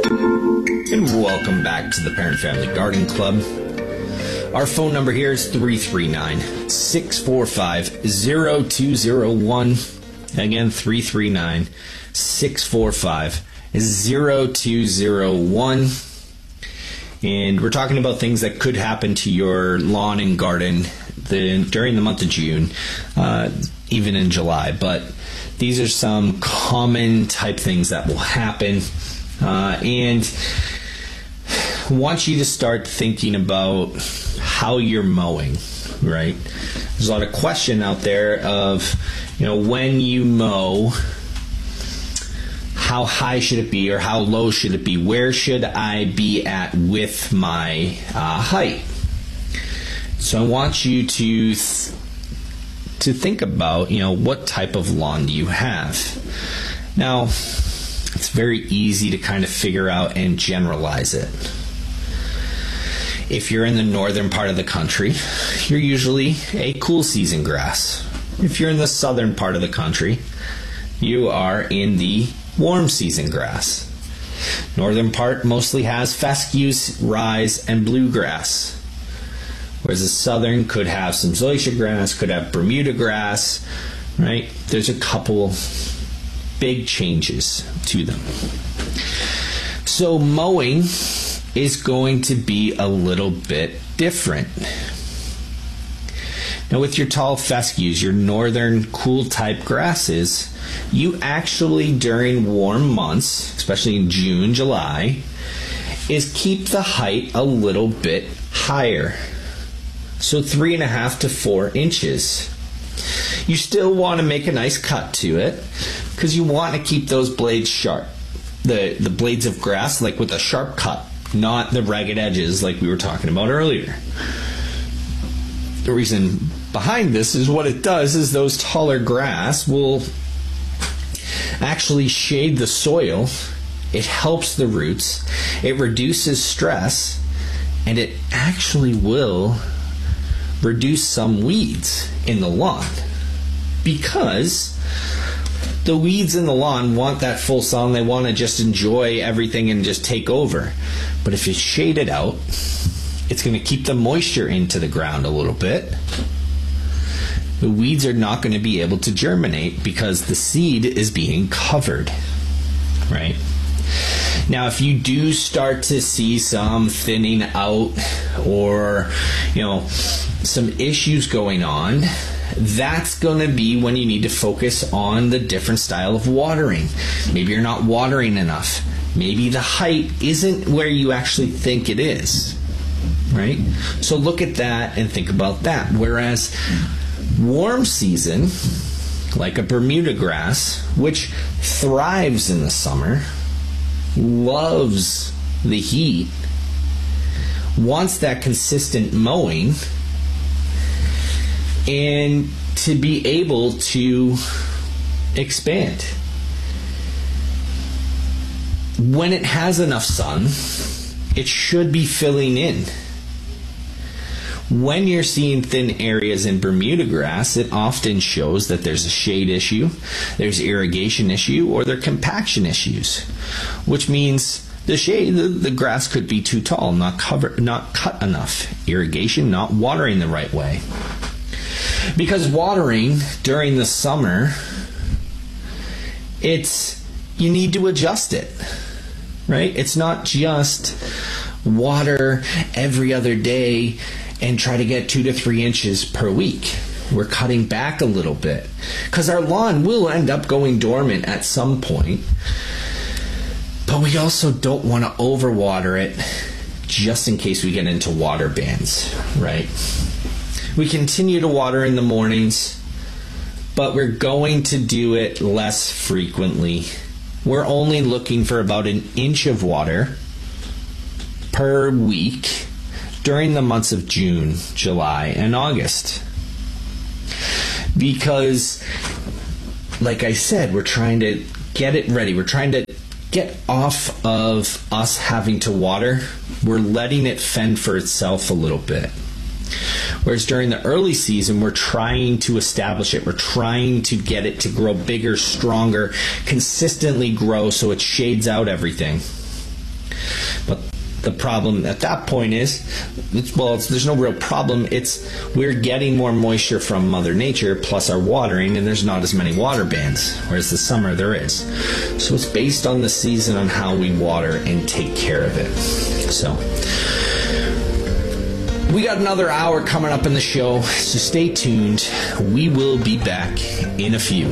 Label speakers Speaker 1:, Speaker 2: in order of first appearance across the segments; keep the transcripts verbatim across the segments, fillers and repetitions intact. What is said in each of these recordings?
Speaker 1: And welcome back to the Parent Family Garden Club. Our phone number here is three three nine, six four five, zero two zero one. Again, three three nine, six four five, zero two zero one. And we're talking about things that could happen to your lawn and garden the, during the month of June, uh, even in July. But these are some common type things that will happen. Uh, and I want you to start thinking about how you're mowing, right? There's a lot of question out there of, you know, when you mow, how high should it be or how low should it be? Where should I be at with my uh, height? So I want you to th- to think about, you know, what type of lawn do you have? Now, it's very easy to kind of figure out and generalize it. If you're in the northern part of the country, you're usually a cool season grass. If you're in the southern part of the country, you are in the warm season grass. Northern part mostly has fescues, rye, and bluegrass. Whereas the southern could have some zoysia grass, could have Bermuda grass, right? There's a couple big changes to them. So mowing is going to be a little bit different. Now with your tall fescues, your northern cool type grasses, you actually during warm months, especially in June, July, is keep the height a little bit higher. So three and a half to four inches. You still want to make a nice cut to it because you want to keep those blades sharp. The, the blades of grass, like with a sharp cut, not the ragged edges like we were talking about earlier. The reason behind this is what it does is those taller grass will actually shade the soil. It helps the roots. It reduces stress. And it actually will reduce some weeds in the lawn. Because the weeds in the lawn want that full sun. They want to just enjoy everything and just take over. But if you shade it out, it's going to keep the moisture into the ground a little bit. The weeds are not going to be able to germinate because the seed is being covered, right? Now, if you do start to see some thinning out or, you know, some issues going on, that's going to be when you need to focus on the different style of watering. Maybe you're not watering enough. Maybe the height isn't where you actually think it is, right? So look at that and think about that. Whereas warm season, like a Bermuda grass, which thrives in the summer, loves the heat, wants that consistent mowing, and to be able to expand. When it has enough sun, it should be filling in. When you're seeing thin areas in Bermuda grass, it often shows that there's a shade issue, there's irrigation issue, or there are compaction issues, which means the shade, the, the grass could be too tall, not cover, not cut enough. Irrigation, not watering the right way. Because watering during the summer, it's you need to adjust it, right? It's not just water every other day and try to get two to three inches per week. We're cutting back a little bit because our lawn will end up going dormant at some point. But we also don't want to overwater it just in case we get into water bans, right? We continue to water in the mornings, but we're going to do it less frequently. We're only looking for about an inch of water per week during the months of June, July, and August. Because, like I said, we're trying to get it ready. We're trying to get off of us having to water. We're letting it fend for itself a little bit. Whereas during the early season, we're trying to establish it. We're trying to get it to grow bigger, stronger, consistently grow so it shades out everything. But the problem at that point is, it's, well, it's, there's no real problem. It's we're getting more moisture from Mother Nature, plus our watering, and there's not as many water bands, whereas the summer there is. So it's based on the season on how we water and take care of it. So we got another hour coming up in the show, so stay tuned. We will be back in a few.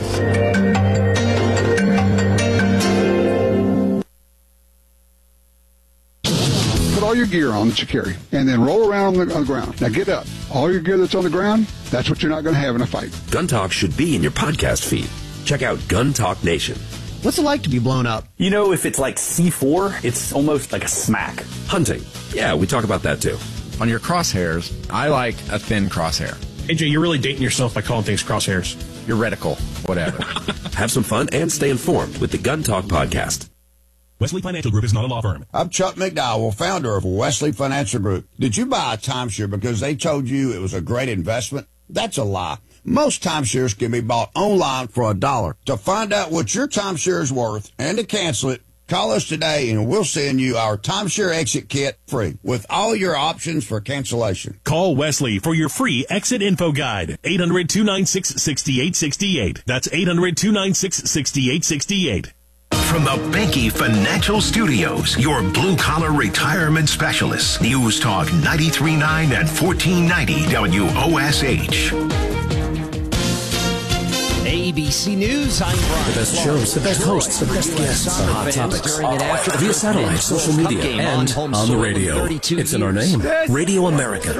Speaker 2: All your gear on that you carry, and then roll around on the, on the ground. Now get up. All your gear that's on the ground, that's what you're not going to have in a fight.
Speaker 3: Gun Talk should be in your podcast feed. Check out Gun Talk Nation.
Speaker 4: What's it like to be blown up?
Speaker 5: You know, if it's like C four, it's almost like a smack.
Speaker 3: Hunting. Yeah, we talk about that too.
Speaker 6: On your crosshairs, I like a thin crosshair.
Speaker 7: A J, you're really dating yourself by calling things crosshairs.
Speaker 6: Your reticle, whatever.
Speaker 3: Have some fun and stay informed with the Gun Talk podcast.
Speaker 8: Wesley Financial Group is not a law firm.
Speaker 9: I'm Chuck McDowell, founder of Wesley Financial Group. Did you buy a timeshare because they told you it was a great investment? That's a lie. Most timeshares can be bought online for a dollar. To find out what your timeshare is worth and to cancel it, call us today and we'll send you our timeshare exit kit free with all your options for cancellation.
Speaker 8: Call Wesley for your free exit info guide. eight hundred, two nine six, six eight six eight. That's eight hundred, two nine six, six eight six eight.
Speaker 10: From the Banky Financial Studios, your blue-collar retirement specialists. News Talk ninety-three point nine and fourteen ninety W O S H.
Speaker 4: A B C News, I'm Brian.
Speaker 3: The best shows, the best hosts, the best guests, the hot topics. Via satellite, social media, and on the radio. It's in our name. Radio America.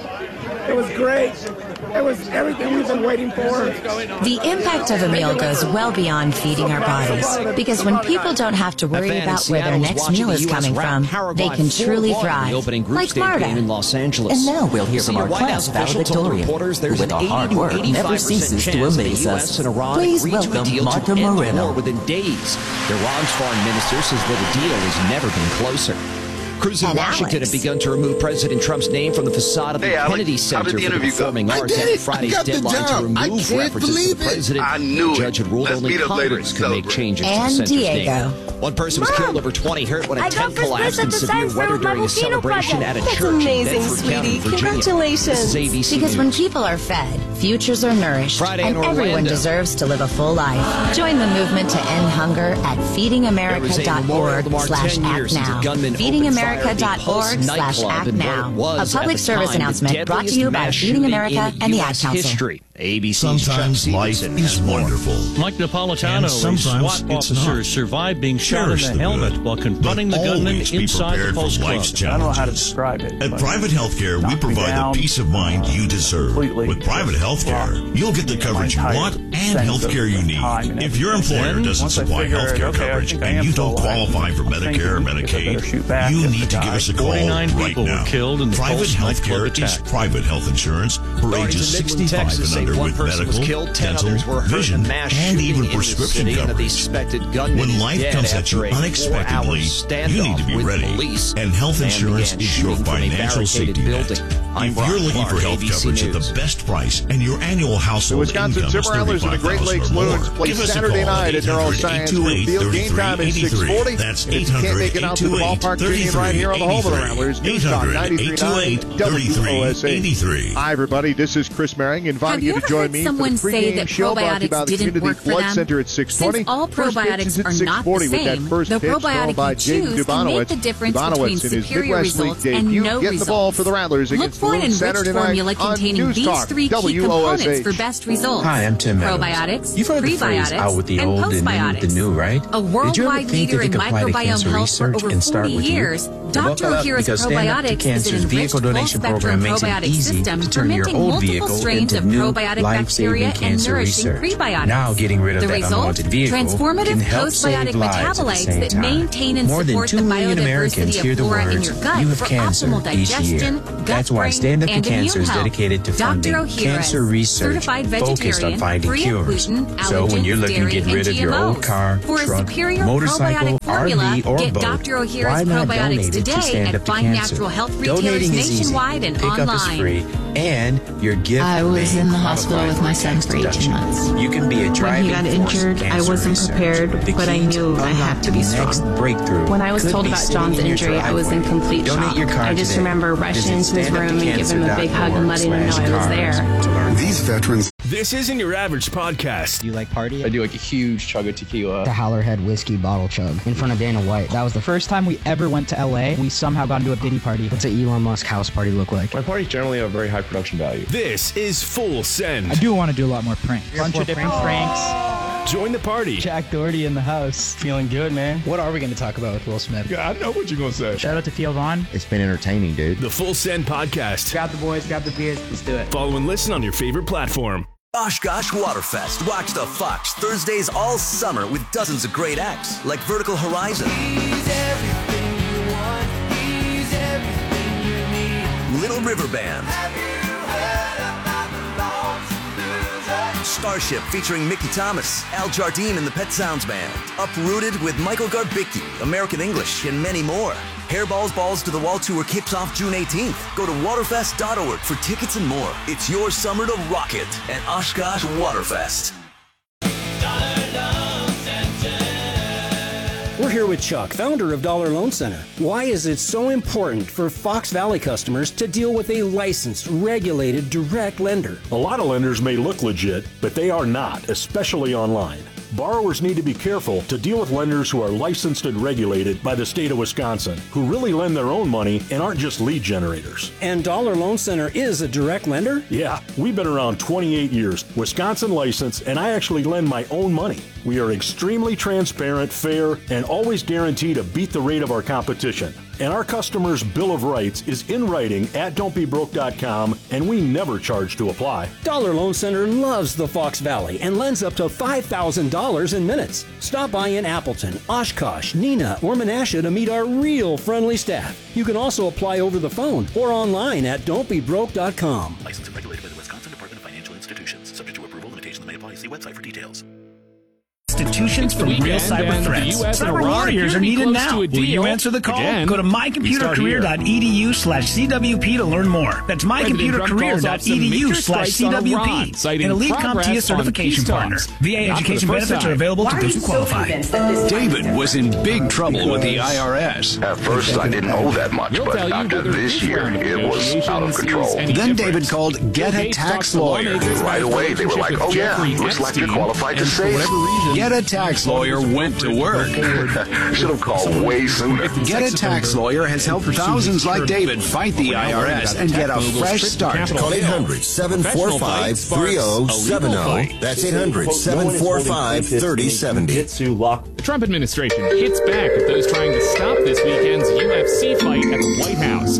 Speaker 11: It was great. It was everything we've been waiting for.
Speaker 12: The impact of a meal goes well beyond feeding our bodies, because when people don't have to worry about where their next meal is coming from, they can truly thrive, like Marta.
Speaker 4: In Los Angeles.
Speaker 13: And now we'll hear from our class valedictorian, who with a hard work never ceases to amaze us. Please welcome Marta Moreno.
Speaker 4: Within days, Iran's foreign minister says that a deal has never been closer. Crews in
Speaker 12: and
Speaker 4: Washington
Speaker 12: Alex.
Speaker 4: have begun to remove President Trump's name from the facade of the
Speaker 14: hey,
Speaker 4: Kennedy
Speaker 14: Alex,
Speaker 4: Center for the Performing
Speaker 14: go?
Speaker 4: Arts after Friday's deadline to remove references to the president.
Speaker 14: I knew
Speaker 4: the judge had ruled
Speaker 14: Let's
Speaker 4: only Congress could make changes
Speaker 12: and
Speaker 4: to the center's
Speaker 12: Diego.
Speaker 4: name. One person was
Speaker 12: Mom,
Speaker 4: killed, over twenty hurt when a
Speaker 12: I
Speaker 4: tent collapsed in severe weather during a celebration at a
Speaker 15: That's
Speaker 4: church
Speaker 15: amazing,
Speaker 4: in Bedford County,
Speaker 15: sweetie.
Speaker 4: Virginia.
Speaker 15: Congratulations.
Speaker 4: This is A B C
Speaker 12: Because
Speaker 4: News.
Speaker 12: when people are fed, futures are nourished,
Speaker 4: Friday
Speaker 12: and
Speaker 4: in
Speaker 12: everyone
Speaker 4: Orlando.
Speaker 12: deserves to live a full life. Join the movement to end hunger at feeding america dot org slash act now. feeding america dot org slash act now. A public service announcement brought to you by Feeding America and the Ad Council.
Speaker 4: History. A B C's
Speaker 16: Sometimes
Speaker 4: Chuck
Speaker 16: life
Speaker 4: Stevenson
Speaker 16: is
Speaker 4: has more.
Speaker 16: wonderful.
Speaker 8: Mike Napolitano,
Speaker 16: And sometimes
Speaker 8: a SWAT
Speaker 16: it's
Speaker 8: officer,
Speaker 16: not.
Speaker 8: survived being shot
Speaker 16: Cherish
Speaker 8: in the
Speaker 16: the
Speaker 8: helmet
Speaker 16: good,
Speaker 8: while confronting the
Speaker 16: but
Speaker 8: gunman
Speaker 16: always be
Speaker 8: inside the
Speaker 16: prepared for
Speaker 8: Pulse
Speaker 16: life's
Speaker 8: Club.
Speaker 5: I don't know how to
Speaker 16: challenges.
Speaker 5: describe it.
Speaker 16: At
Speaker 5: but
Speaker 16: Private Healthcare, we
Speaker 5: knocked me
Speaker 16: provide
Speaker 5: down,
Speaker 16: the peace of mind you deserve.
Speaker 5: completely
Speaker 16: With Private Healthcare,
Speaker 5: lost
Speaker 16: you'll get the coverage you
Speaker 5: my
Speaker 16: want
Speaker 5: entire
Speaker 16: and
Speaker 5: sense
Speaker 16: healthcare
Speaker 5: of
Speaker 16: you need.
Speaker 5: time and
Speaker 16: If your
Speaker 5: everything.
Speaker 16: employer
Speaker 5: Then,
Speaker 16: doesn't
Speaker 5: once I
Speaker 16: supply
Speaker 5: figured,
Speaker 16: healthcare
Speaker 5: okay, I
Speaker 16: coverage
Speaker 5: think I
Speaker 16: and
Speaker 5: am
Speaker 16: you
Speaker 5: still
Speaker 16: don't
Speaker 5: alive,
Speaker 16: qualify for
Speaker 5: I'm thinking,
Speaker 16: Medicare or
Speaker 5: I guess I better shoot
Speaker 16: Medicaid,
Speaker 5: back
Speaker 16: you
Speaker 5: at
Speaker 16: need
Speaker 5: the
Speaker 16: to give
Speaker 5: guy.
Speaker 16: us a call
Speaker 8: forty-nine
Speaker 16: right
Speaker 8: people
Speaker 16: now.
Speaker 8: were killed in the
Speaker 16: Private
Speaker 8: Pulse nightclub
Speaker 16: Healthcare is
Speaker 8: attack.
Speaker 16: private health insurance for
Speaker 4: Authorities
Speaker 16: ages
Speaker 4: in Midland,
Speaker 16: sixty-five
Speaker 4: Texas,
Speaker 16: and
Speaker 4: say
Speaker 16: under
Speaker 4: one
Speaker 16: with
Speaker 4: person was
Speaker 16: medical,
Speaker 4: killed, ten
Speaker 16: dental,
Speaker 4: others were hurt in a
Speaker 16: vision,
Speaker 4: mass
Speaker 16: and
Speaker 4: shooting
Speaker 16: even
Speaker 4: in the
Speaker 16: prescription
Speaker 4: city, and that the
Speaker 16: coverage.
Speaker 4: suspected gunman
Speaker 16: When
Speaker 4: is
Speaker 16: life
Speaker 4: dead
Speaker 16: comes at
Speaker 4: after
Speaker 16: you
Speaker 4: a
Speaker 16: unexpectedly,
Speaker 4: four-hour
Speaker 16: you need to
Speaker 4: standoff
Speaker 16: be
Speaker 4: with
Speaker 16: ready.
Speaker 4: police.
Speaker 16: And health
Speaker 4: Man
Speaker 16: insurance
Speaker 4: began
Speaker 16: is your
Speaker 4: shooting from a
Speaker 16: financial
Speaker 4: barricaded
Speaker 16: safety net.
Speaker 4: building. I'm
Speaker 16: If
Speaker 4: Brian
Speaker 16: you're looking
Speaker 4: Clark,
Speaker 16: for health
Speaker 4: A B C
Speaker 16: coverage at
Speaker 4: News.
Speaker 16: the best price and your annual household
Speaker 17: Wisconsin
Speaker 16: income is
Speaker 17: Timberlanders and the Great Lakes Loons play Saturday night at Neuroscience Field. Game time is six forty.
Speaker 16: That's
Speaker 17: If you can't make it out to the ballpark, tune in right here on the home of the Ramblers. News Talk ninety-three point nine W O S H. Hi, everybody. This is Chris Merring inviting you, you to join me for the pregame show brought to you by the Community Blood Center at six twenty.
Speaker 18: Since all probiotics are not the same, the probiotic you choose can make the difference between superior results and no
Speaker 17: Getting the ball
Speaker 18: results.
Speaker 17: for the Rattlers
Speaker 18: Look
Speaker 17: against
Speaker 18: for
Speaker 17: the
Speaker 18: an
Speaker 17: Loons
Speaker 18: enriched
Speaker 17: Saturday night
Speaker 18: formula
Speaker 17: on
Speaker 18: containing
Speaker 17: News
Speaker 18: these
Speaker 17: Talk
Speaker 18: three key
Speaker 17: W O S
Speaker 18: components
Speaker 17: H.
Speaker 18: for best results.
Speaker 19: Hi, I'm Tim Meadows.
Speaker 18: Probiotics,
Speaker 19: You've heard the phrase
Speaker 18: prebiotics,
Speaker 19: out with the
Speaker 18: and
Speaker 19: old and in
Speaker 18: postbiotics.
Speaker 19: with the new, right?
Speaker 18: A worldwide leader in microbiome health for over forty years, Doctor Ohhira's Probiotics is an enriched full-spectrum probiotic system fermenting multiple strains of probiotic bacteria and nourishing prebiotics.
Speaker 19: Now getting rid of
Speaker 18: the
Speaker 19: that
Speaker 18: result,
Speaker 19: unwanted vehicle
Speaker 18: transformative
Speaker 19: can help
Speaker 18: postbiotic
Speaker 19: save lives at the
Speaker 18: metabolites
Speaker 19: same
Speaker 18: that
Speaker 19: time.
Speaker 18: maintain and
Speaker 19: More than
Speaker 18: support the
Speaker 19: two million Americans
Speaker 18: biodiversity
Speaker 19: hear
Speaker 18: of
Speaker 19: the
Speaker 18: flora in
Speaker 19: words,
Speaker 18: your gut
Speaker 19: "You have
Speaker 18: for
Speaker 19: cancer,"
Speaker 18: optimal
Speaker 19: each year.
Speaker 18: digestion, gut,
Speaker 19: That's why
Speaker 18: brain,
Speaker 19: Stand Up to
Speaker 18: and immune
Speaker 19: Cancer is
Speaker 18: health.
Speaker 19: dedicated to funding
Speaker 18: Doctor Ohhira's
Speaker 19: cancer research
Speaker 18: certified
Speaker 19: focused on
Speaker 18: vegetarian,
Speaker 19: finding
Speaker 18: free of
Speaker 19: cures.
Speaker 18: gluten,
Speaker 19: So when you're looking to get
Speaker 18: allergens,
Speaker 19: rid of your
Speaker 18: and
Speaker 19: old
Speaker 18: G M Os.
Speaker 19: car,
Speaker 18: For a
Speaker 19: truck,
Speaker 18: superior
Speaker 19: motorcycle,
Speaker 18: probiotic formula,
Speaker 19: R V, or
Speaker 18: get
Speaker 19: boat,
Speaker 18: Doctor
Speaker 19: why
Speaker 18: Ohhira's
Speaker 19: not
Speaker 18: probiotics
Speaker 19: donate it to
Speaker 18: today
Speaker 19: Stand
Speaker 18: at
Speaker 19: Up to
Speaker 18: Find
Speaker 19: Cancer?
Speaker 18: Natural Health retailers
Speaker 19: Donating is easy.
Speaker 18: nationwide and
Speaker 19: Pickup
Speaker 18: online.
Speaker 19: is free, and your gift
Speaker 15: I was
Speaker 19: may
Speaker 15: in the hospital
Speaker 19: qualify
Speaker 15: with
Speaker 19: for
Speaker 15: my son
Speaker 19: tax
Speaker 15: for eighteen
Speaker 19: deduction.
Speaker 15: months.
Speaker 19: You can be a
Speaker 15: When
Speaker 19: driving
Speaker 15: he got
Speaker 19: force in
Speaker 15: injured, I
Speaker 19: cancer
Speaker 15: wasn't
Speaker 19: research.
Speaker 15: prepared,
Speaker 19: The
Speaker 15: but I
Speaker 19: key to
Speaker 15: knew I had
Speaker 14: have to be strong.
Speaker 19: Breakthrough.
Speaker 14: When I was told about John's injury, I was in complete shock. I just remember rushing into his room and giving him a big hug and letting him know I was there.
Speaker 10: These veterans.
Speaker 8: This isn't your average podcast.
Speaker 15: Do you like party?
Speaker 20: I do like a huge chug of tequila.
Speaker 15: The Howlerhead whiskey bottle chug in front of Dana White. That was the first time we ever went to L A. We somehow got into a Diddy party. What's an Elon Musk house party look like?
Speaker 20: My parties generally have a very high production value.
Speaker 8: This is Full Send.
Speaker 15: I do want to do a lot more pranks. A bunch of different pranks.
Speaker 8: Join the party.
Speaker 15: Jack Doherty in the house. Feeling good, man. What are we going to talk about with Will Smith?
Speaker 20: Yeah, I know what you're going to say.
Speaker 15: Shout out to Theo Vaughn.
Speaker 10: It's been entertaining, dude.
Speaker 8: The Full Send Podcast.
Speaker 15: Grab the boys, grab the beers. Let's do it.
Speaker 8: Follow and listen on your favorite platform.
Speaker 21: Oshkosh Waterfest. Watch the Fox Thursdays all summer with dozens of great acts like Vertical Horizon, Little River Band, Starship featuring Mickey Thomas, Al Jardine and the Pet Sounds Band, Uprooted with Michael Garbicki, American English, and many more. Hairballs Balls to the Wall Tour kicks off June eighteenth. Go to waterfest dot org for tickets and more. It's your summer to rock it at Oshkosh Waterfest.
Speaker 22: We're here with Chuck, founder of Dollar Loan Center. Why is it so important for Fox Valley customers to deal with a licensed, regulated, direct lender?
Speaker 23: A lot of lenders may look legit, but they are not, especially online. Borrowers need to be careful to deal with lenders who are licensed and regulated by the state of Wisconsin, who really lend their own money and aren't just lead generators.
Speaker 22: And Dollar Loan Center is a direct lender?
Speaker 23: Yeah, we've been around twenty-eight years, Wisconsin licensed, and I actually lend my own money. We are extremely transparent, fair, and always guarantee to beat the rate of our competition. And our customers' Bill of Rights is in writing at don't be broke dot com, and we never charge to apply.
Speaker 22: Dollar Loan Center loves the Fox Valley and lends up to five thousand dollars in minutes. Stop by in Appleton, Oshkosh, Neenah, or Menasha to meet our real friendly staff. You can also apply over the phone or online at don't be broke dot com.
Speaker 8: Licensed and regulated by the Wisconsin Department of Financial Institutions. Subject to approval, limitations may apply. See website for details.
Speaker 24: Institutions from real cyber threats. Cyber warriors are needed now. Will you answer the call? Again, Go to my computer career dot e d u slash C W P to learn more. That's my computer career dot e d u slash C W P. An elite CompTIA certification partner. V A education benefits are available to those who qualify.
Speaker 25: David was in big trouble with the I R S.
Speaker 10: At first, I didn't owe that much, but after this year, it was out of control.
Speaker 25: Then David called Get a Tax Lawyer.
Speaker 10: Right away, they were like, oh yeah, looks like you're qualified to save.
Speaker 25: Get a Tax Lawyer went to work.
Speaker 10: Should have called way sooner.
Speaker 25: Get a Tax Lawyer has helped thousands like David fight the I R S and get a fresh start.
Speaker 26: Call eight hundred, seven four five, three oh seven oh. That's eight hundred, seven four five, three oh seven oh.
Speaker 27: The Trump administration hits back at those trying to stop this weekend's U F C fight at the White House.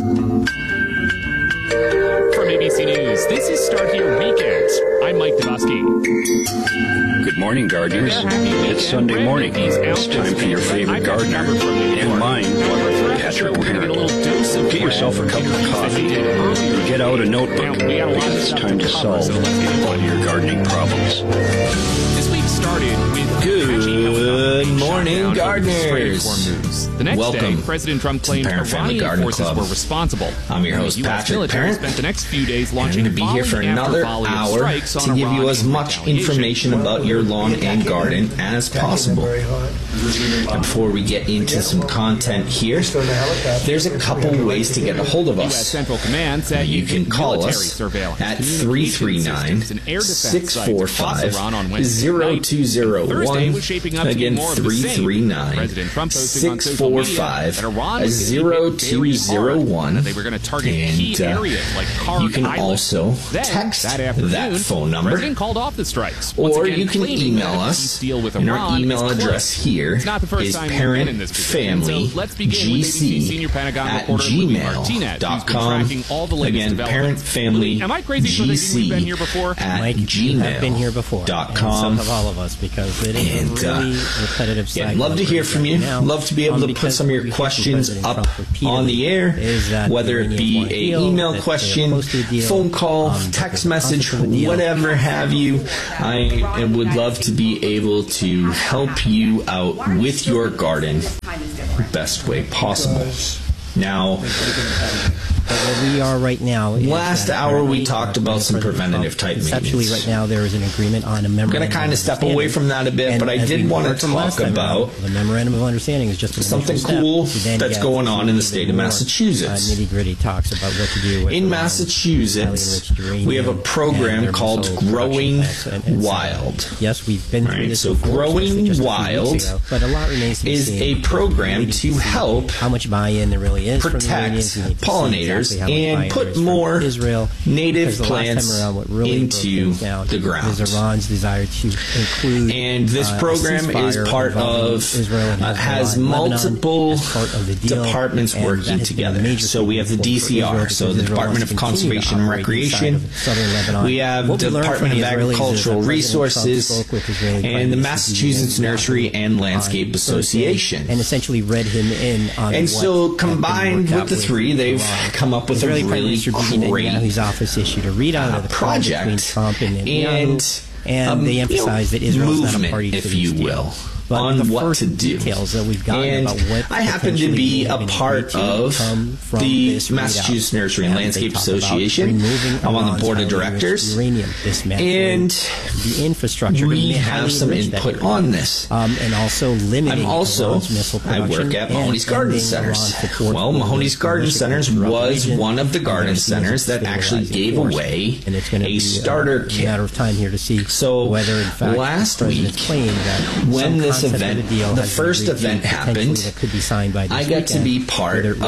Speaker 27: From A B C News, this is Start Here Weekend. I'm Mike Dubosky.
Speaker 28: Good morning, gardeners. It's Sunday morning. It's time for your favorite gardener and mine, Patrick Parent. Get yourself a cup of coffee and get out a notebook because it's time to solve all your gardening problems.
Speaker 27: This week started with
Speaker 1: Good morning, gardeners.
Speaker 27: The next
Speaker 1: Welcome
Speaker 27: day, President Trump claimed
Speaker 1: Parent Family
Speaker 27: Iranian
Speaker 1: Garden
Speaker 27: forces
Speaker 1: Club.
Speaker 27: were responsible.
Speaker 1: I'm your
Speaker 27: And
Speaker 1: host,
Speaker 27: the U S
Speaker 1: Patrick
Speaker 27: military
Speaker 1: Parent.
Speaker 27: spent the next few days
Speaker 1: I'm
Speaker 27: launching
Speaker 1: going to be here for
Speaker 27: volley after
Speaker 1: another
Speaker 27: volley of
Speaker 1: hour
Speaker 27: strikes
Speaker 1: to
Speaker 27: on
Speaker 1: give you
Speaker 27: Iran
Speaker 1: as
Speaker 27: in
Speaker 1: much
Speaker 27: retaliation.
Speaker 1: information about your lawn and garden as possible. And before we get into some content here, there's a couple ways to get a hold of
Speaker 27: U S
Speaker 1: us.
Speaker 27: Central Command said
Speaker 1: You can call
Speaker 27: military
Speaker 1: us
Speaker 27: surveillance,
Speaker 1: at three three nine,
Speaker 27: communication systems, and air defense
Speaker 1: six
Speaker 27: sites
Speaker 1: four
Speaker 27: across
Speaker 1: five,
Speaker 27: Iran on Wednesday
Speaker 1: zero
Speaker 27: night.
Speaker 1: two zero
Speaker 27: Thursday
Speaker 1: one.
Speaker 27: was shaping up to be
Speaker 1: Again,
Speaker 27: more of the
Speaker 1: three three nine,
Speaker 27: President Trump posting on
Speaker 1: six
Speaker 27: social
Speaker 1: four
Speaker 27: media
Speaker 1: five,
Speaker 27: that Iran was
Speaker 1: zero two zero one.
Speaker 27: That they were going to target key
Speaker 1: And uh,
Speaker 27: areas like Khark
Speaker 1: you can
Speaker 27: Island.
Speaker 1: also
Speaker 27: Then,
Speaker 1: text
Speaker 27: that, afternoon,
Speaker 1: that phone number.
Speaker 27: The president called off the strikes. Once
Speaker 1: Or
Speaker 27: again,
Speaker 1: you can
Speaker 27: claiming
Speaker 1: email
Speaker 27: that
Speaker 1: us.
Speaker 27: peace deal with
Speaker 1: And our
Speaker 27: Iran
Speaker 1: email
Speaker 27: is
Speaker 1: address
Speaker 27: close.
Speaker 1: here
Speaker 27: It's not the first
Speaker 1: is
Speaker 27: time we've been in
Speaker 1: parent
Speaker 27: this position.
Speaker 1: family
Speaker 27: So let's begin with A B C senior Pentagon
Speaker 1: at
Speaker 27: reporter Louis Martinez,
Speaker 1: gmail
Speaker 27: who's
Speaker 1: dot
Speaker 27: been
Speaker 1: com.
Speaker 27: tracking all the latest
Speaker 1: Again,
Speaker 27: developments.
Speaker 1: parent family
Speaker 27: Am I crazy for thinking we've been here before?
Speaker 1: at
Speaker 15: Mike, you have been here before.
Speaker 1: dot com.
Speaker 15: And so have all of us, because it is
Speaker 1: And,
Speaker 15: a really
Speaker 1: uh,
Speaker 15: repetitive
Speaker 1: Yeah,
Speaker 15: cycle.
Speaker 1: love to hear from you.
Speaker 15: Now,
Speaker 1: Love to be able
Speaker 15: um,
Speaker 1: to put
Speaker 15: because
Speaker 1: some of your
Speaker 15: we hear from
Speaker 1: questions
Speaker 15: President
Speaker 1: up
Speaker 15: Trump repeatedly
Speaker 1: on the air,
Speaker 15: is that
Speaker 1: whether
Speaker 15: the
Speaker 1: it be
Speaker 15: Iranians want a
Speaker 1: a
Speaker 15: deal,
Speaker 1: email
Speaker 15: that they are
Speaker 1: question,
Speaker 15: close to a deal,
Speaker 1: phone call,
Speaker 15: um,
Speaker 1: text
Speaker 15: that
Speaker 1: message,
Speaker 15: they're constant deal.
Speaker 1: whatever have you. I would love to be able to help you out with your garden best way possible. Now,
Speaker 2: where we are right now.
Speaker 1: Last hour we talked about some preventative type maintenance.
Speaker 2: Conceptually, right now there is an agreement on a memorandum.
Speaker 1: I'm going to kind of step away from that a bit, but I did want to talk about
Speaker 2: the memorandum of understanding is just
Speaker 1: something cool that's going on in the state of Massachusetts.
Speaker 2: Nitty gritty talks about what to do with
Speaker 1: in Massachusetts. We have a program called Growing Wild.
Speaker 2: Yes, we've been through this.
Speaker 1: So Growing Wild
Speaker 2: but a lot remains to be
Speaker 1: is a program to help
Speaker 2: how much buy-in there really is
Speaker 1: protect pollinators and put more
Speaker 2: Israel
Speaker 1: native plants
Speaker 2: really
Speaker 1: into the ground.
Speaker 2: Is Iran's desire to include,
Speaker 1: and this program uh, is part of Israel uh, has multiple part of the departments working together. So we have the D C R, so the Department of Conservation and Recreation. We have the Department of Agricultural Resources and the Massachusetts Nursery and Landscape Association.
Speaker 2: And essentially read him in on
Speaker 1: and so combined with the three, they've come up with a really great
Speaker 2: his office issued a readout of the
Speaker 1: project
Speaker 2: between Trump and
Speaker 1: and,
Speaker 2: and
Speaker 1: um,
Speaker 2: they emphasize
Speaker 1: you know,
Speaker 2: that Israel's
Speaker 1: movement,
Speaker 2: not a party to
Speaker 1: if
Speaker 2: this
Speaker 1: you
Speaker 2: deal.
Speaker 1: will.
Speaker 2: But
Speaker 1: on
Speaker 2: the
Speaker 1: what
Speaker 2: first
Speaker 1: to do.
Speaker 2: Details that we've gotten
Speaker 1: and
Speaker 2: about what
Speaker 1: I happen to be a part of the Massachusetts Nursery and, and Landscape Association. I'm on the board of directors,
Speaker 2: uranium,
Speaker 1: and
Speaker 2: the infrastructure.
Speaker 1: We have some input on this.
Speaker 2: Um, and also limiting
Speaker 1: I'm also,
Speaker 2: missile
Speaker 1: I work at Mahoney's Garden Centers. Well, Mahoney's Garden Centers was one of the garden centers that actually gave away
Speaker 2: and it's going to
Speaker 1: a starter kit.
Speaker 2: A matter of time here to see
Speaker 1: so
Speaker 2: whether, in fact,
Speaker 1: last week,
Speaker 2: that
Speaker 1: when this event, the, the first event happened,
Speaker 2: that could be signed by
Speaker 1: I got to be part of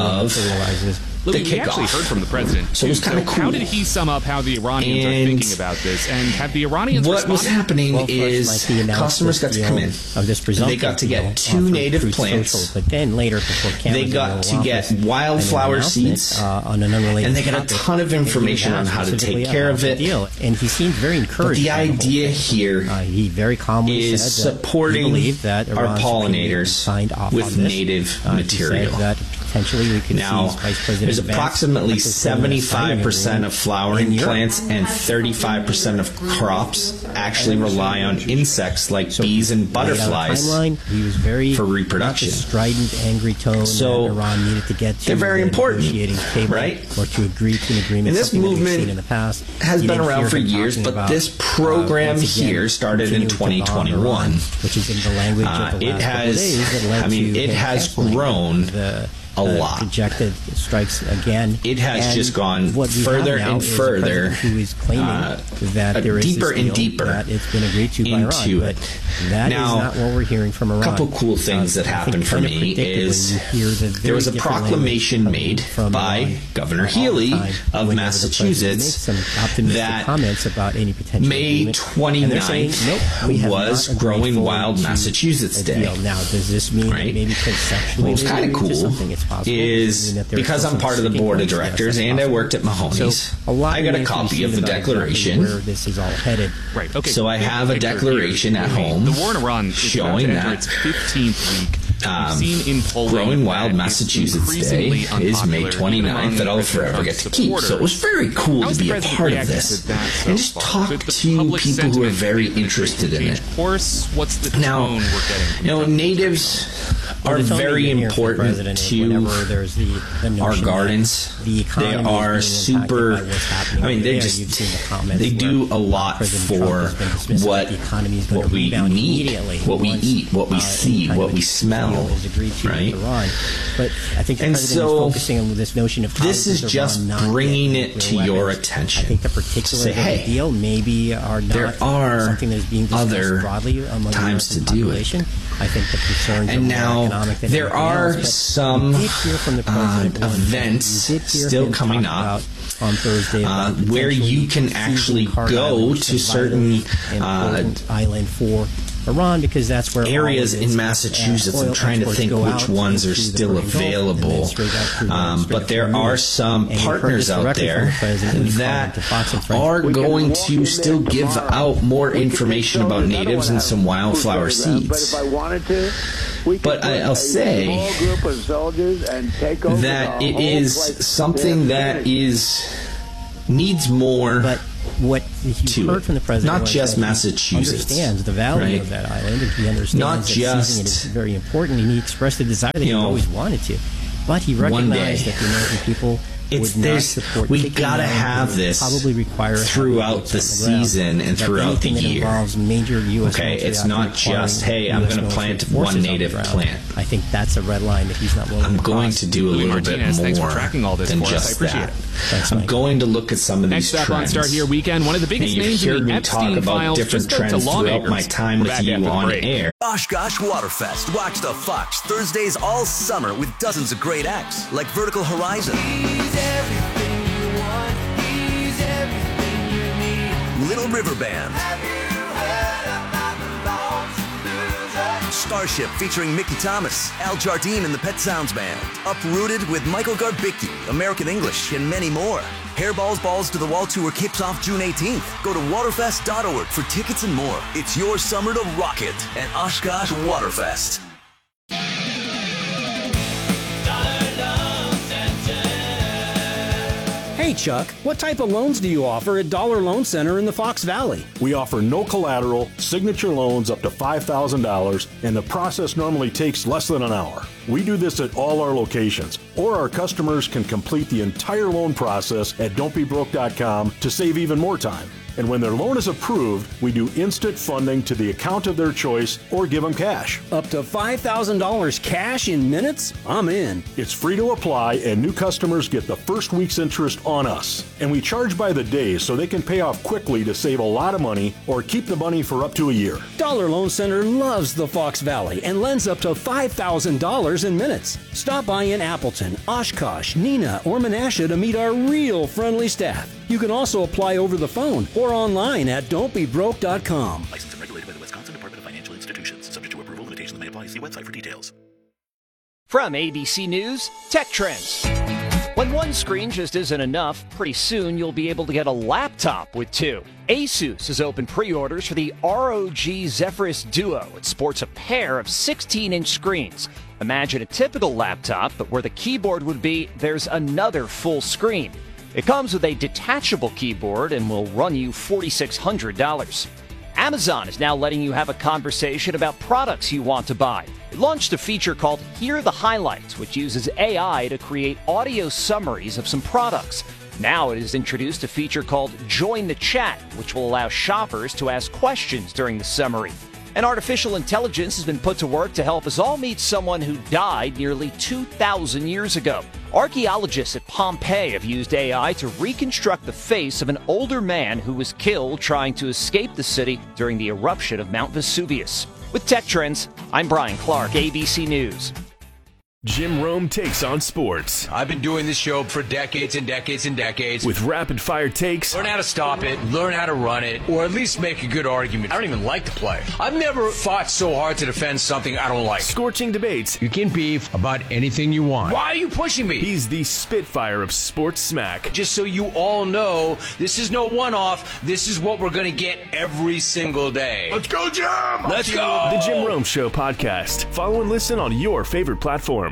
Speaker 27: Louis,
Speaker 1: the
Speaker 27: we actually heard from the president.
Speaker 1: So it was kind of cool.
Speaker 27: How did he sum up how the Iranians
Speaker 1: and
Speaker 27: are thinking about this? And have the Iranians
Speaker 1: What
Speaker 27: responded?
Speaker 1: was happening
Speaker 2: well,
Speaker 1: is customers got to come in.
Speaker 2: Of this
Speaker 1: and they got to get two native plants.
Speaker 2: Social, but then later, before
Speaker 1: they got to get wildflower seeds.
Speaker 2: Uh, on an unrelated
Speaker 1: and they got a ton of information on how to take care of it.
Speaker 2: Deal. And he seemed very encouraged.
Speaker 1: But the idea
Speaker 2: the
Speaker 1: here
Speaker 2: uh, he very calmly
Speaker 1: is
Speaker 2: said that
Speaker 1: supporting
Speaker 2: he that
Speaker 1: our pollinators
Speaker 2: signed off
Speaker 1: with
Speaker 2: on this.
Speaker 1: native
Speaker 2: uh,
Speaker 1: material.
Speaker 2: That potentially we could
Speaker 1: now,
Speaker 2: see Vice President
Speaker 1: there's approximately seventy-five percent of flowering plants and thirty-five percent of crops actually rely on insects like
Speaker 2: so
Speaker 1: bees and butterflies
Speaker 2: timeline, he was very
Speaker 1: for reproduction.
Speaker 2: Strident, angry tone
Speaker 1: so
Speaker 2: that Iran needed to get to.
Speaker 1: They're very important,
Speaker 2: table,
Speaker 1: right?
Speaker 2: Or to agree to an agreement.
Speaker 1: And this movement
Speaker 2: in the past.
Speaker 1: has been around for years, but
Speaker 2: about,
Speaker 1: this program
Speaker 2: uh,
Speaker 1: here started in twenty twenty-one.
Speaker 2: Which is in the language
Speaker 1: uh,
Speaker 2: of the last
Speaker 1: it has,
Speaker 2: days that led
Speaker 1: I mean,
Speaker 2: to
Speaker 1: it has grown
Speaker 2: the,
Speaker 1: a
Speaker 2: uh,
Speaker 1: lot.
Speaker 2: Projected strikes again.
Speaker 1: It has
Speaker 2: and
Speaker 1: just gone further and further.
Speaker 2: Who is claiming
Speaker 1: uh,
Speaker 2: that there is
Speaker 1: deeper
Speaker 2: this
Speaker 1: and deeper
Speaker 2: that it's been agreed to by
Speaker 1: into
Speaker 2: Iran,
Speaker 1: it.
Speaker 2: But that
Speaker 1: now,
Speaker 2: is not what we're hearing from Iran.
Speaker 1: A couple cool things
Speaker 2: uh,
Speaker 1: that happened for me is there was a proclamation made by Iran Governor Healy of Massachusetts that
Speaker 2: comments about any potential
Speaker 1: May twenty-ninth nope, was Growing Wild Massachusetts Day.
Speaker 2: Deal. Now, does this mean
Speaker 1: right?
Speaker 2: maybe conceptually
Speaker 1: what's kind of cool is because I'm part of the board of directors and I worked at Mahoney's,
Speaker 2: so I
Speaker 1: got a copy of the declaration.
Speaker 2: Where this is all headed.
Speaker 27: Right. Okay.
Speaker 1: So I have a declaration at home
Speaker 27: the war in Iran
Speaker 1: showing that
Speaker 27: its fifteenth week.
Speaker 1: Um,
Speaker 27: seen in
Speaker 1: Growing Wild Massachusetts Day is May twenty-ninth that I'll forever get to keep. So it was very cool to be a part of this and just talk to people who are very interested in it.
Speaker 27: What's the
Speaker 1: now,
Speaker 27: tone we're getting?
Speaker 1: You know, natives are very important to our gardens. They are super, I mean, they just, they do a lot for what, what we need, what we eat, what we see, what we smell. Right?
Speaker 2: But I think the
Speaker 1: and
Speaker 2: president
Speaker 1: so,
Speaker 2: is focusing on this notion of
Speaker 1: this is just bringing it to your attention.
Speaker 2: I think the particulars
Speaker 1: Say,
Speaker 2: of
Speaker 1: hey,
Speaker 2: the deal maybe are not
Speaker 1: there are
Speaker 2: something that is being discussed
Speaker 1: other
Speaker 2: broadly among
Speaker 1: times
Speaker 2: the
Speaker 1: to do
Speaker 2: population.
Speaker 1: it.
Speaker 2: I think the concerns
Speaker 1: and
Speaker 2: are
Speaker 1: now
Speaker 2: more economic than
Speaker 1: there are
Speaker 2: else,
Speaker 1: some
Speaker 2: from the
Speaker 1: uh, events still coming up
Speaker 2: on Thursday
Speaker 1: uh, where you can actually go to certain uh,
Speaker 2: island for Iran, because that's where
Speaker 1: areas in Massachusetts. I'm trying to think which ones are still available, um, but there are some partners out there that are going to still give out more information about natives and some wildflower seeds. But I'll say that it is something that is needs more.
Speaker 2: But what he heard from the president,
Speaker 1: not just Massachusetts,
Speaker 2: understands the value
Speaker 1: right?
Speaker 2: of that island, and he understands
Speaker 1: not
Speaker 2: that
Speaker 1: just,
Speaker 2: seizing it is very important. And he expressed a desire that he always wanted to. But he recognized that the American people
Speaker 1: It's
Speaker 2: would not
Speaker 1: there's
Speaker 2: support
Speaker 1: we
Speaker 2: taking
Speaker 1: gotta
Speaker 2: land
Speaker 1: have
Speaker 2: that
Speaker 1: this
Speaker 2: probably require
Speaker 1: throughout the season and throughout the year.
Speaker 2: Major U S
Speaker 1: Okay, it's not just hey, I'm going to plant one native plant.
Speaker 2: I think that's a red line that he's not willing.
Speaker 1: I'm
Speaker 2: to
Speaker 1: going
Speaker 2: cross.
Speaker 1: to do a little
Speaker 27: Martinez,
Speaker 1: bit
Speaker 27: thanks
Speaker 1: more
Speaker 27: for tracking all this
Speaker 1: than
Speaker 27: for us. I
Speaker 1: just
Speaker 27: appreciate
Speaker 1: that.
Speaker 27: it.
Speaker 2: Thanks,
Speaker 1: I'm
Speaker 2: Mike.
Speaker 1: going to look at some of
Speaker 27: Next
Speaker 1: these
Speaker 27: up
Speaker 1: trends.
Speaker 27: on Start Here Weekend, one of the biggest
Speaker 1: and
Speaker 27: names
Speaker 1: you
Speaker 27: in
Speaker 1: heard
Speaker 27: the
Speaker 1: me talk
Speaker 27: Epstein
Speaker 1: about
Speaker 27: files
Speaker 1: different
Speaker 27: just spoke to
Speaker 1: trends throughout
Speaker 27: lawmakers.
Speaker 1: my time
Speaker 27: We're
Speaker 1: with
Speaker 27: back
Speaker 1: you
Speaker 27: after the
Speaker 1: on
Speaker 27: break.
Speaker 1: air.
Speaker 21: Oshkosh Waterfest. Watch the Fox Thursdays all summer with dozens of great acts like Vertical Horizon, Little River Band, Starship featuring Mickey Thomas, Al Jardine and the Pet Sounds Band, Uprooted with Michael Garbicki, American English, and many more. Hairballs Balls to the Wall Tour kicks off June eighteenth. Go to waterfest dot org for tickets and more. It's your summer to rock it at Oshkosh Waterfest.
Speaker 22: Hey Chuck, what type of loans do you offer at Dollar Loan Center in the Fox Valley?
Speaker 23: We offer no collateral, signature loans up to five thousand dollars, and the process normally takes less than an hour. We do this at all our locations, or our customers can complete the entire loan process at don't be broke dot com to save even more time. And when their loan is approved, we do instant funding to the account of their choice or give them cash.
Speaker 22: Up to five thousand dollars cash in minutes? I'm in.
Speaker 23: It's free to apply, and new customers get the first week's interest on us. And we charge by the day so they can pay off quickly to save a lot of money or keep the money for up to a year.
Speaker 22: Dollar Loan Center loves the Fox Valley and lends up to five thousand dollars in minutes. Stop by in Appleton, Oshkosh, Neenah, or Menasha to meet our real friendly staff. You can also apply over the phone or online at don't be broke dot com.
Speaker 3: Licensed and regulated by the Wisconsin Department of Financial Institutions. Subject to approval, limitations may apply. See website for details.
Speaker 4: From A B C News, Tech Trends. When one screen just isn't enough, pretty soon you'll be able to get a laptop with two. Asus has opened pre-orders for the R O G Zephyrus Duo. It sports a pair of sixteen-inch screens. Imagine a typical laptop, but where the keyboard would be, there's another full screen. It comes with a detachable keyboard and will run you four thousand six hundred dollars. Amazon is now letting you have a conversation about products you want to buy. It launched a feature called Hear the Highlights, which uses A I to create audio summaries of some products. Now it has introduced a feature called Join the Chat, which will allow shoppers to ask questions during the summary. And artificial intelligence has been put to work to help us all meet someone who died nearly two thousand years ago. Archaeologists at Pompeii have used A I to reconstruct the face of an older man who was killed trying to escape the city during the eruption of Mount Vesuvius. With Tech Trends, I'm Brian Clark, A B C News.
Speaker 5: Jim Rome takes on sports.
Speaker 6: I've been doing this show for decades and decades and decades.
Speaker 5: With rapid-fire takes.
Speaker 6: Learn how to stop it, learn how to run it, or at least make a good argument. I don't even like to play. I've never fought so hard to defend something I don't like.
Speaker 5: Scorching debates.
Speaker 6: You can beef about anything you want. Why are you pushing me?
Speaker 5: He's the Spitfire of sports smack.
Speaker 6: Just so you all know, this is no one-off. This is what we're going to get every single day.
Speaker 5: Let's go, Jim!
Speaker 6: Let's go!
Speaker 5: The Jim Rome Show podcast. Follow and listen on your favorite platform.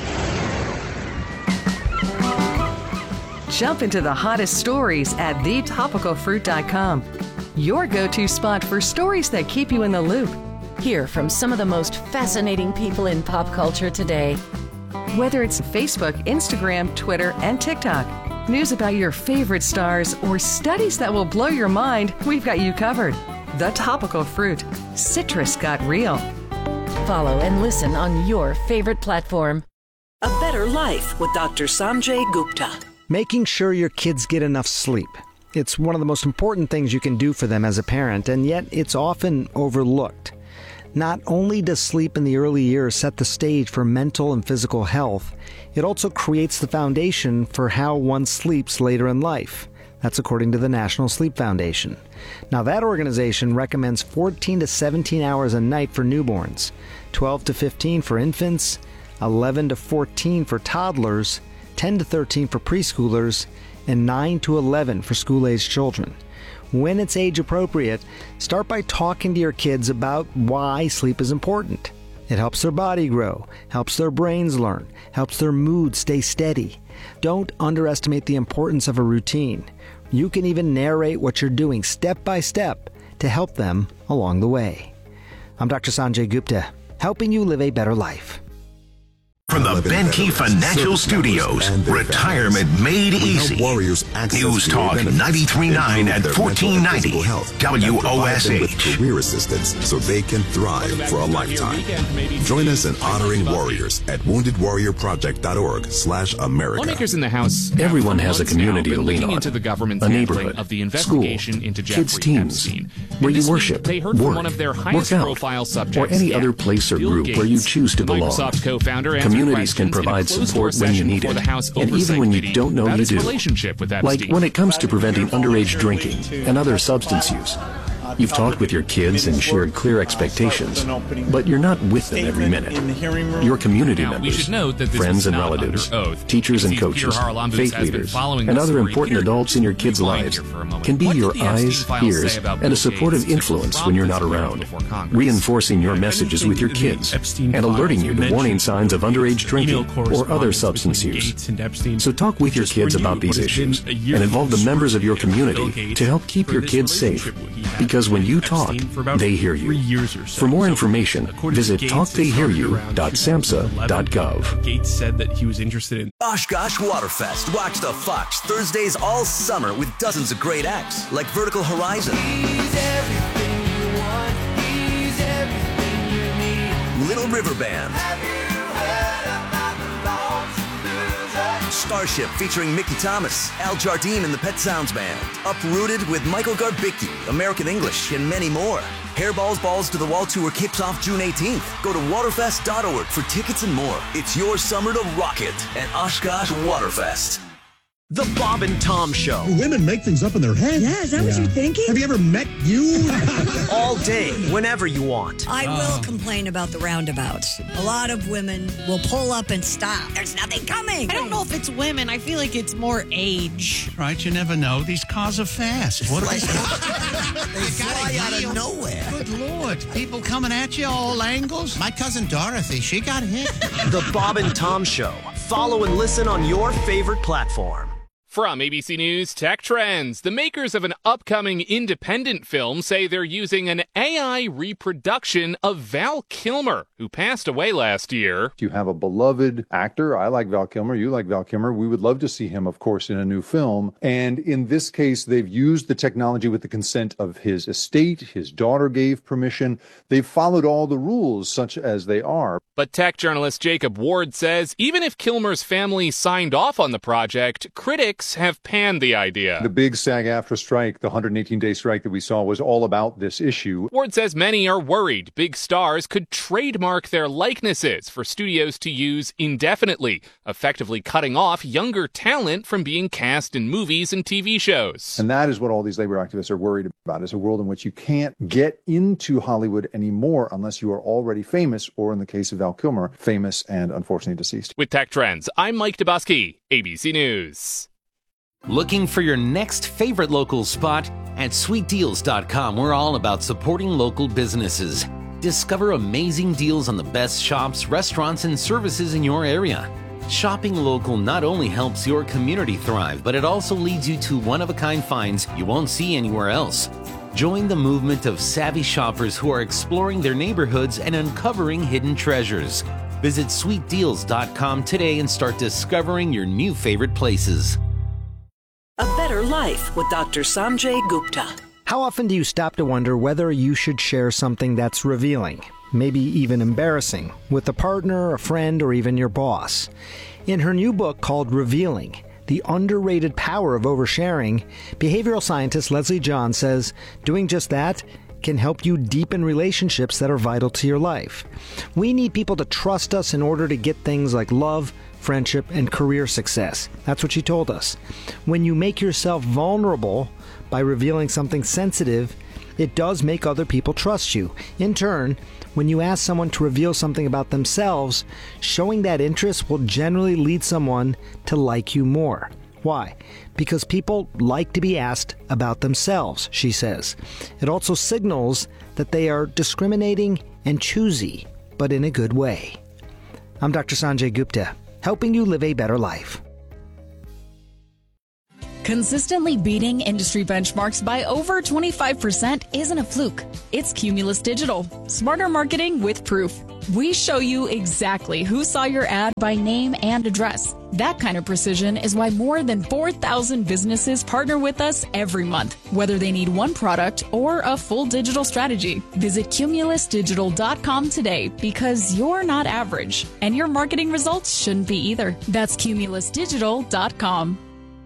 Speaker 7: Jump into the hottest stories at the topical fruit dot com. Your go-to spot for stories that keep you in the loop.
Speaker 9: Hear from some of the most fascinating people in pop culture today.
Speaker 7: Whether it's Facebook, Instagram, Twitter, and TikTok, news about your favorite stars, or studies that will blow your mind, we've got you covered. The Topical Fruit. Citrus got real.
Speaker 9: Follow and listen on your favorite platform.
Speaker 11: A Better Life with Doctor Sanjay Gupta.
Speaker 12: Making sure your kids get enough sleep. It's one of the most important things you can do for them as a parent, and yet it's often overlooked. Not only does sleep in the early years set the stage for mental and physical health, it also creates the foundation for how one sleeps later in life. That's according to the National Sleep Foundation. Now, that organization recommends fourteen to seventeen hours a night for newborns, twelve to fifteen for infants, eleven to fourteen for toddlers, ten to thirteen for preschoolers, and nine to eleven for school-aged children. When it's age appropriate, start by talking to your kids about why sleep is important. It helps their body grow, helps their brains learn, helps their mood stay steady. Don't underestimate the importance of a routine. You can even narrate what you're doing step by step to help them along the way. I'm Doctor Sanjay Gupta, helping you live a better life.
Speaker 10: From the Benkey Financial Studios, retirement made easy. News Talk ninety-three point nine at fourteen ninety W O S H.
Speaker 8: Career assistance so they can thrive for a lifetime. Join us in honoring warriors at wounded warrior project dot org slash America.
Speaker 27: Lawmakers in the House.
Speaker 28: Everyone has a community to lean on.
Speaker 27: Into the government's
Speaker 28: a neighborhood,
Speaker 27: of the
Speaker 28: school,
Speaker 27: investigation into
Speaker 28: kids'
Speaker 27: Jeffrey
Speaker 28: teams,
Speaker 27: Epstein.
Speaker 28: where you
Speaker 27: This
Speaker 28: worship,
Speaker 27: week, they heard
Speaker 28: work,
Speaker 27: from one of their
Speaker 28: work
Speaker 27: highest
Speaker 28: out,
Speaker 27: profile subjects,
Speaker 28: or any
Speaker 27: yeah,
Speaker 28: other place or
Speaker 27: Bill
Speaker 28: group
Speaker 27: Gates.
Speaker 28: where you choose to belong.
Speaker 27: Microsoft's co-founder answered
Speaker 28: Communities can
Speaker 27: questions in a
Speaker 28: provide
Speaker 27: closed-door
Speaker 28: support when you
Speaker 27: session
Speaker 28: need
Speaker 27: before
Speaker 28: it,
Speaker 27: the House
Speaker 28: and even
Speaker 27: Oversight
Speaker 28: when you
Speaker 27: Committee
Speaker 28: don't know
Speaker 27: about
Speaker 28: you
Speaker 27: his
Speaker 28: do.
Speaker 27: relationship with
Speaker 28: Like
Speaker 27: Epstein.
Speaker 28: when it comes to preventing underage drinking and other substance use. You've talked with your kids and shared clear expectations, but you're not with them every minute. Your community
Speaker 27: Now, we
Speaker 28: members,
Speaker 27: should note that this
Speaker 28: friends
Speaker 27: was
Speaker 28: and
Speaker 27: not
Speaker 28: relatives,
Speaker 27: under oath.
Speaker 28: teachers and
Speaker 27: Peter
Speaker 28: coaches,
Speaker 27: Haralambous
Speaker 28: faith
Speaker 27: has been
Speaker 28: leaders,
Speaker 27: following
Speaker 28: and
Speaker 27: this
Speaker 28: other
Speaker 27: story.
Speaker 28: important
Speaker 27: Peter,
Speaker 28: adults in your
Speaker 27: be
Speaker 28: kids'
Speaker 27: quiet
Speaker 28: lives
Speaker 27: here for a moment.
Speaker 28: can be
Speaker 27: What did
Speaker 28: your
Speaker 27: the Epstein
Speaker 28: eyes,
Speaker 27: files
Speaker 28: ears,
Speaker 27: say about
Speaker 28: and
Speaker 27: Bill
Speaker 28: a supportive
Speaker 27: Gates
Speaker 28: influence when you're not
Speaker 27: to
Speaker 28: around,
Speaker 27: before Congress?
Speaker 28: reinforcing your messages with your kids, and alerting you to warning signs of underage drinking or other substance use. So talk with your kids about these issues and involve the members of your community to help keep your kids safe. Because when you talk, they hear you. For more information, visit talk they hear you dot samhsa dot gov.
Speaker 13: Gates said that he was interested in
Speaker 21: Oshkosh Waterfest. Watch the Fox Thursdays all summer with dozens of great acts like Vertical Horizon, Little River Band, Starship featuring Mickey Thomas, Al Jardine and the Pet Sounds Band, Uprooted with Michael Garbicki, American English, and many more. Hairballs Balls to the Wall Tour kicks off June eighteenth. Go to waterfest dot org for tickets and more. It's your summer to rock it at Oshkosh Waterfest.
Speaker 14: The Bob and Tom Show.
Speaker 16: Women make things up in their head.
Speaker 17: Yeah, is that yeah. what you're thinking?
Speaker 16: Have you ever met you?
Speaker 14: All day, whenever you want.
Speaker 17: I uh. will complain about the roundabouts. A lot of women will pull up and stop. There's nothing coming.
Speaker 18: I don't know if it's women. I feel like it's more age.
Speaker 16: Right, you never know. These cars are fast. What
Speaker 17: like,
Speaker 16: they
Speaker 17: fly out of nowhere.
Speaker 16: Good Lord. People coming at you all angles. My cousin Dorothy, she got hit.
Speaker 14: The Bob and Tom Show. Follow and listen on your favorite platform.
Speaker 27: From A B C News Tech Trends, the makers of an upcoming independent film say they're using an A I reproduction of Val Kilmer, who passed away last year.
Speaker 18: You have a beloved actor. I like Val Kilmer. You like Val Kilmer. We would love to see him, of course, in a new film. And in this case, they've used the technology with the consent of his estate. His daughter gave permission. They've followed all the rules, such as they are.
Speaker 27: But tech journalist Jacob Ward says even if Kilmer's family signed off on the project, critics have panned the idea.
Speaker 18: The big SAG-AFTRA strike, the one hundred eighteen day strike that we saw, was all about this issue.
Speaker 27: Ward says many are worried big stars could trademark their likenesses for studios to use indefinitely, effectively cutting off younger talent from being cast in movies and T V shows.
Speaker 18: And that is what all these labor activists are worried about, is a world in which you can't get into Hollywood anymore unless you are already famous, or in the case of Val Kilmer, famous and unfortunately deceased.
Speaker 27: With Tech Trends, I'm Mike Dubusky, A B C News.
Speaker 19: Looking for your next favorite local spot? At sweet deals dot com, we're all about supporting local businesses. Discover amazing deals on the best shops, restaurants, and services in your area. Shopping local not only helps your community thrive, but it also leads you to one-of-a-kind finds you won't see anywhere else. Join the movement of savvy shoppers who are exploring their neighborhoods and uncovering hidden treasures. Visit sweet deals dot com today and start discovering your new favorite places.
Speaker 11: A Better Life with Doctor Sanjay Gupta.
Speaker 12: How often do you stop to wonder whether you should share something that's revealing, maybe even embarrassing, with a partner, a friend, or even your boss? In her new book called Revealing, The Underrated Power of Oversharing, behavioral scientist Leslie John says doing just that can help you deepen relationships that are vital to your life. We need people to trust us in order to get things like love, friendship, and career success. That's what she told us. When you make yourself vulnerable by revealing something sensitive, it does make other people trust you. In turn, when you ask someone to reveal something about themselves, showing that interest will generally lead someone to like you more. Why? Because people like to be asked about themselves, she says. It also signals that they are discriminating and choosy, but in a good way. I'm Doctor Sanjay Gupta, helping you live a better life.
Speaker 1: Consistently beating industry benchmarks by over twenty-five percent isn't a fluke. It's Cumulus Digital. Smarter marketing with proof. We show you exactly who saw your ad by name and address. That kind of precision is why more than four thousand businesses partner with us every month, whether they need one product or a full digital strategy. Visit cumulus digital dot com today because you're not average, and your marketing results shouldn't be either. That's cumulus digital dot com.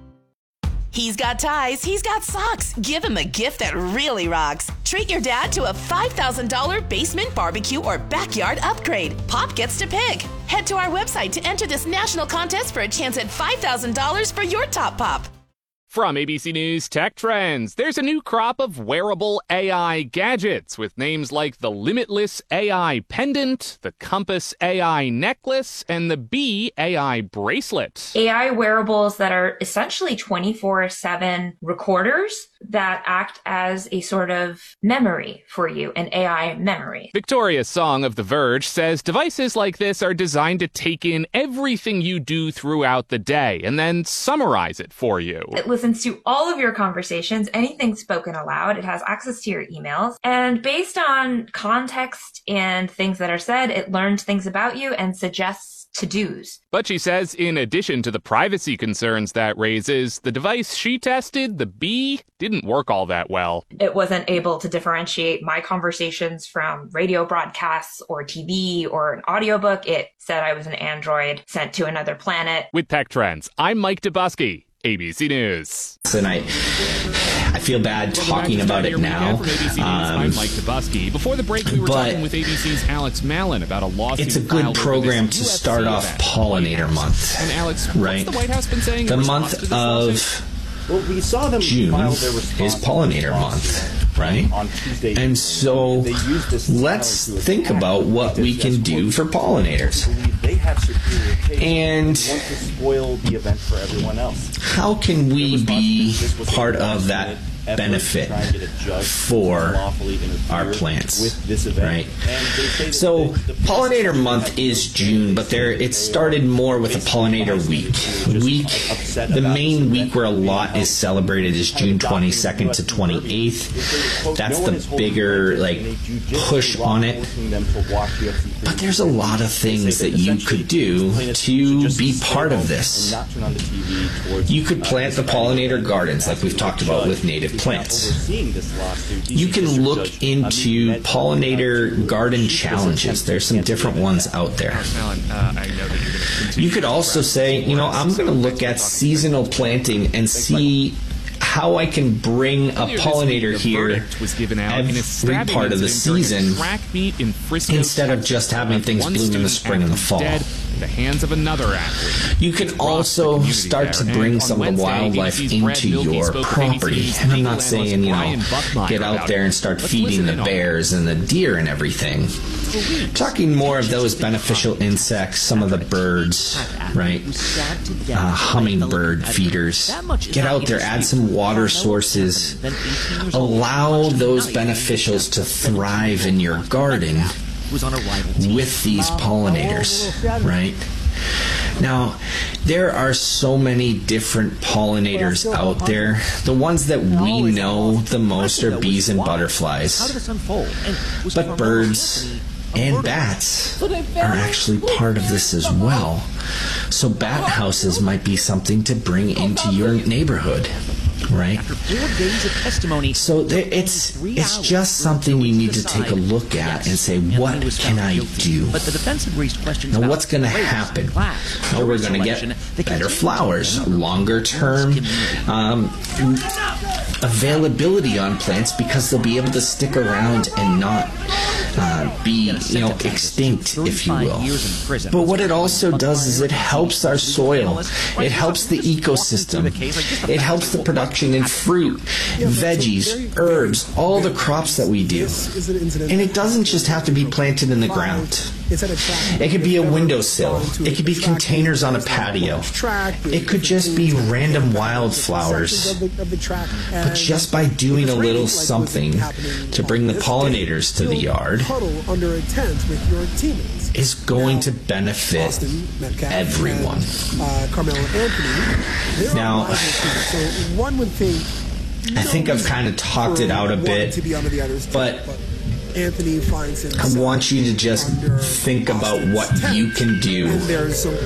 Speaker 2: He's got ties, he's got socks. Give him a gift that really rocks. Treat your dad to a five thousand dollars basement barbecue or backyard upgrade. Pop gets to pick. Head to our website to enter this national contest for a chance at five thousand dollars for your top pop.
Speaker 27: From A B C News Tech Trends, there's a new crop of wearable A I gadgets with names like the Limitless A I Pendant, the Compass A I Necklace, and the Bee A I Bracelet.
Speaker 15: A I wearables that are essentially twenty-four seven recorders that act as a sort of memory for you, an A I memory.
Speaker 27: Victoria Song of The Verge says devices like this are designed to take in everything you do throughout the day and then summarize it for you.
Speaker 15: It listens to all of your conversations, anything spoken aloud. It has access to your emails. And based on context and things that are said, it learns things about you and suggests to-dos.
Speaker 27: But she says in addition to the privacy concerns that raises, the device she tested, the Bee, didn't work all that well.
Speaker 15: It wasn't able to differentiate my conversations from radio broadcasts or T V or an audiobook. It said I was an android sent to another planet.
Speaker 27: With Tech Trends, I'm Mike Dubusky, A B C News.
Speaker 20: And I, I feel bad talking about it now.
Speaker 27: Um, I'm Mike Dubusky. Before the break, we were talking with A B C's Alex Malin about a lawsuit.
Speaker 20: It's a good program to start off Pollinator Month.
Speaker 27: And Alex,
Speaker 20: right?
Speaker 27: What's the White House been saying?
Speaker 20: The month of well, we saw them June is Pollinator Month, right? On Tuesday, and so let's think about what we can do for pollinators. And
Speaker 23: spoil the event for everyone else.
Speaker 20: How can we be part of that benefit for our plants, right? So Pollinator Month is June, but there it started more with a Pollinator Week. Week, the main week where a lot is celebrated is June twenty-second to twenty-eighth. That's the bigger like push on it. But there's a lot of things that you could do to be part of this. You could plant the pollinator gardens like we've talked about with native plants. You can look into pollinator garden challenges. There's some different ones out there. You could also say, you know, I'm going to look at seasonal planting and see how I can bring a pollinator here every part of the season instead of just having things bloom in the spring and the fall.
Speaker 27: The hands of another athlete.
Speaker 20: You can also start to bring some of the wildlife into your property. And I'm not saying, you know, get out there and start feeding the bears and the deer and everything. Talking more of those beneficial insects, some of the birds, right? Uh, hummingbird feeders. Get out there, add some water sources. Allow those beneficials to thrive in your garden with these pollinators, right? Now, there are so many different pollinators out there. The ones that we know the most are bees and butterflies. But birds and bats are actually part of this as well. So bat houses might be something to bring into your neighborhood. Right? So there, it's it's just something we need to take a look at and say, what can I do? Now, what's going to happen? Well, we're going to get better flowers, longer term um, availability on plants because they'll be able to stick around and not uh, be, you know, extinct, if you will. But what it also does is it helps our soil. It helps the ecosystem. It helps the production in fruit, veggies, herbs, all the crops that we do. And it doesn't just have to be planted in the ground. It could be a windowsill. It could be containers on a patio. It could just be random wildflowers. But just by doing a little something to bring the pollinators to the yard is going to benefit everyone. Now, I think I've kind of talked it out a bit, but I want you to just think about what you can do